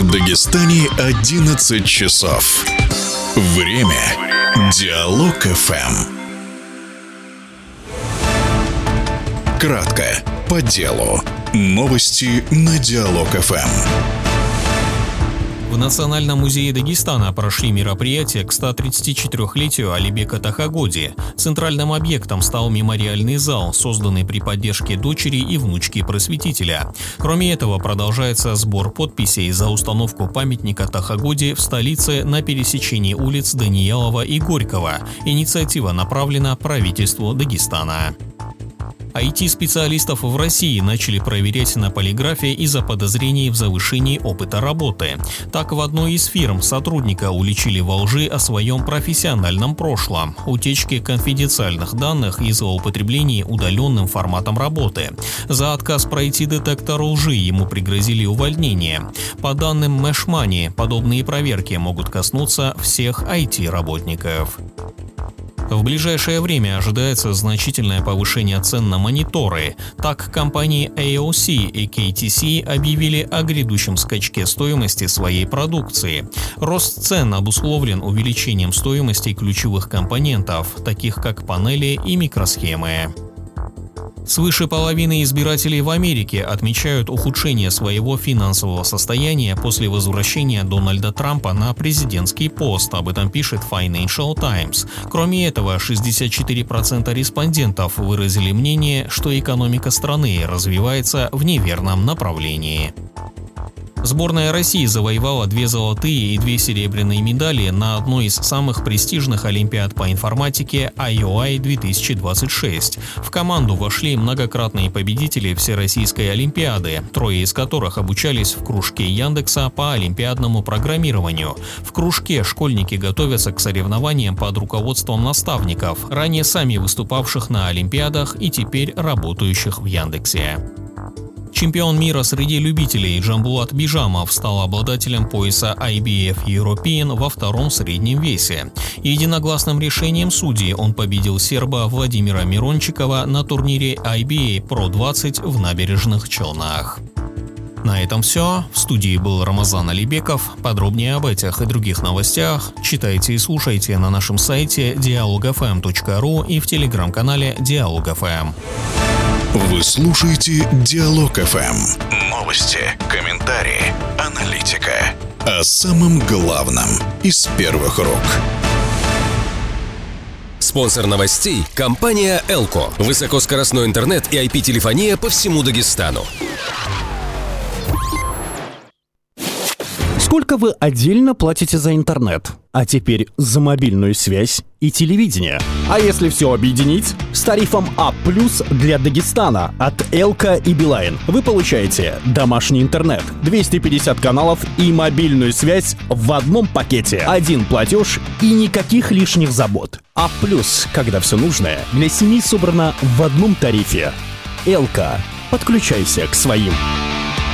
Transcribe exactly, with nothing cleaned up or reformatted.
В Дагестане одиннадцать часов. Время Диалог эф эм. Кратко, по делу. Новости на Диалог эф эм. В Национальном музее Дагестана прошли мероприятия к ста тридцатичетырёхлетию Алибека Тахагоди. Центральным объектом стал мемориальный зал, созданный при поддержке дочери и внучки просветителя. Кроме этого, продолжается сбор подписей за установку памятника Тахагоди в столице на пересечении улиц Даниялова и Горького. Инициатива направлена правительству Дагестана. ай ти-специалистов в России начали проверять на полиграфе из-за подозрений в завышении опыта работы. Так, в одной из фирм сотрудника уличили во лжи о своем профессиональном прошлом, утечке конфиденциальных данных и злоупотреблении удаленным форматом работы. За отказ пройти детектор лжи ему пригрозили увольнение. По данным Mesh Money, подобные проверки могут коснуться всех ай ти-работников. В ближайшее время ожидается значительное повышение цен на мониторы. Так, компании эй о си и кей ти си объявили о грядущем скачке стоимости своей продукции. Рост цен обусловлен увеличением стоимости ключевых компонентов, таких как панели и микросхемы. Свыше половины избирателей в Америке отмечают ухудшение своего финансового состояния после возвращения Дональда Трампа на президентский пост, об этом пишет Financial Times. Кроме этого, шестьдесят четыре процента респондентов выразили мнение, что экономика страны развивается в неверном направлении. Сборная России завоевала две золотые и две серебряные медали на одной из самых престижных олимпиад по информатике ай о ай две тысячи двадцать шесть. В команду вошли многократные победители Всероссийской олимпиады, трое из которых обучались в кружке Яндекса по олимпиадному программированию. В кружке школьники готовятся к соревнованиям под руководством наставников, ранее сами выступавших на олимпиадах и теперь работающих в Яндексе. Чемпион мира среди любителей Джамбулат Бижамов стал обладателем пояса ай би эф European во втором среднем весе. Единогласным решением судей он победил серба Владимира Мирончикова на турнире ай би эй Pro двадцать в Набережных Челнах. На этом все. В студии был Рамазан Алибеков. Подробнее об этих и других новостях читайте и слушайте на нашем сайте диалог эф эм точка ру и в телеграм-канале Диалог эф эм. Вы слушаете Диалог эф эм. Новости, комментарии, аналитика. О самом главном из первых рук. Спонсор новостей – компания Элко. Высокоскоростной интернет и ай пи-телефония по всему Дагестану. Сколько вы отдельно платите за интернет? А теперь за мобильную связь и телевидение. А если все объединить? С тарифом А плюс для Дагестана от Элка и Билайн вы получаете домашний интернет, двести пятьдесят каналов и мобильную связь в одном пакете. Один платеж и никаких лишних забот. А плюс, когда все нужное для семьи собрано в одном тарифе. Элка. Подключайся к своим.